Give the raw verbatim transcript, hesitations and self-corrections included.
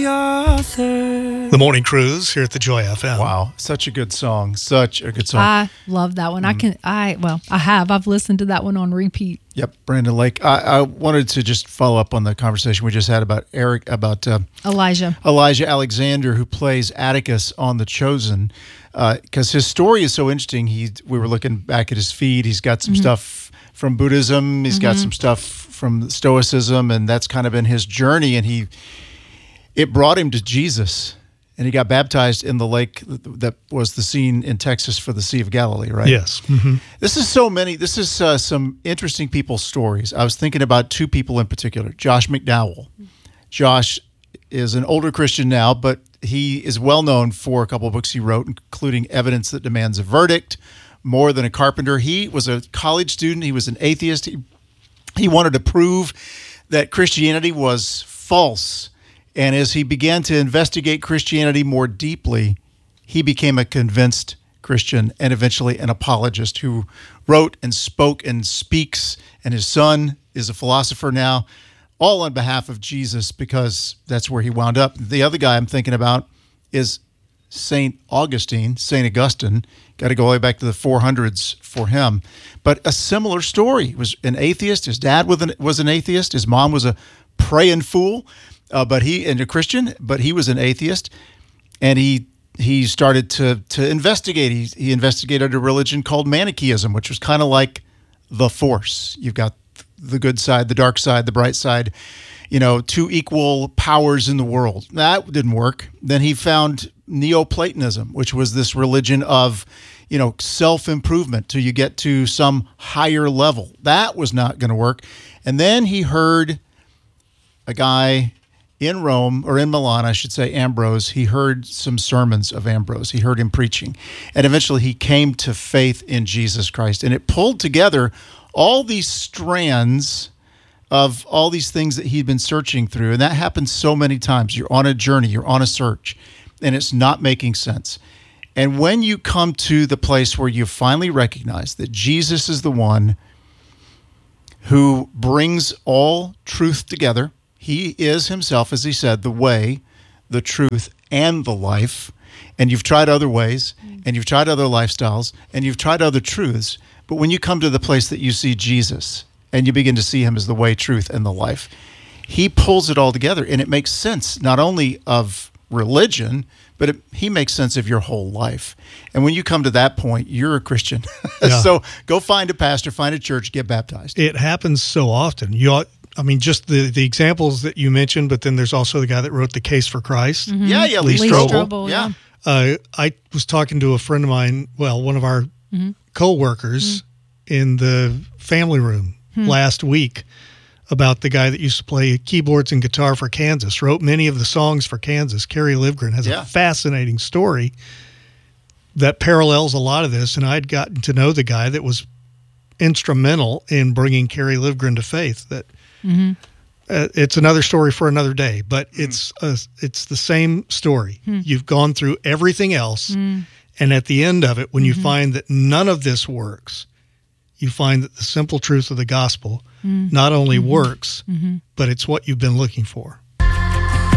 the author. The Morning Cruise here at the Joy F M. Wow, such a good song. Such a good song. I love that one. Mm. I can, I, well, I have. I've listened to that one on repeat. Yep, Brandon Lake. I, I wanted to just follow up on the conversation we just had about Eric, about uh, Elijah. Elijah Alexander, who plays Atticus on The Chosen, because uh, his story is so interesting. He, we were looking back at his feed. He's got some mm-hmm. stuff from Buddhism. He's mm-hmm. got some stuff from Stoicism, and that's kind of been his journey. And he, it brought him to Jesus. And he got baptized in the lake that was the scene in Texas for the Sea of Galilee, right? Yes. Mm-hmm. This is so many, this is uh, some interesting people's stories. I was thinking about two people in particular. Josh McDowell. Josh is an older Christian now, but he is well known for a couple of books he wrote, including Evidence That Demands a Verdict, More Than a Carpenter. He was a college student. He was an atheist. He, he wanted to prove that Christianity was false. And as he began to investigate Christianity more deeply, he became a convinced Christian and eventually an apologist who wrote and spoke and speaks. And his son is a philosopher now, all on behalf of Jesus, because that's where he wound up. The other guy I'm thinking about is Saint Augustine, Saint Augustine. Got to go all the way back to the four hundreds for him. But a similar story. He was an atheist. His dad was an, was an atheist. His mom was a praying fool. Uh, but he and a Christian, but he was an atheist, and he he started to to investigate. He he investigated a religion called Manichaeism, which was kind of like the Force. You've got the good side, the dark side, the bright side. You know, two equal powers in the world. That didn't work. Then he found Neoplatonism, which was this religion of, you know, self-improvement till you get to some higher level. That was not going to work. And then he heard a guy in Rome, or in Milan, I should say, Ambrose. He heard some sermons of Ambrose. He heard him preaching. And eventually he came to faith in Jesus Christ. And it pulled together all these strands of all these things that he'd been searching through. And that happens so many times. You're on a journey, you're on a search, and it's not making sense. And when you come to the place where you finally recognize that Jesus is the one who brings all truth together, he is himself, as he said, the way, the truth, and the life. And you've tried other ways, and you've tried other lifestyles, and you've tried other truths. But when you come to the place that you see Jesus, and you begin to see him as the way, truth, and the life, he pulls it all together. And it makes sense, not only of religion, but it, he makes sense of your whole life. And when you come to that point, you're a Christian. Yeah. So go find a pastor, find a church, get baptized. It happens so often. You ought, I mean, just the, the examples that you mentioned, but then there's also the guy that wrote The Case for Christ. Mm-hmm. Yeah, yeah, Lee, Lee Strobel. Strobel. Yeah. Uh, I was talking to a friend of mine, well, one of our mm-hmm. co-workers mm-hmm. in the family room mm-hmm. last week, about the guy that used to play keyboards and guitar for Kansas, wrote many of the songs for Kansas. Kerry Livgren has yeah. a fascinating story that parallels a lot of this, and I'd gotten to know the guy that was instrumental in bringing Kerry Livgren to faith. That mm-hmm. uh, it's another story for another day, but mm. it's a, it's the same story. Mm. You've gone through everything else, mm. and at the end of it, when mm-hmm. you find that none of this works, you find that the simple truth of the gospel mm. not only mm-hmm. works, mm-hmm. but it's what you've been looking for.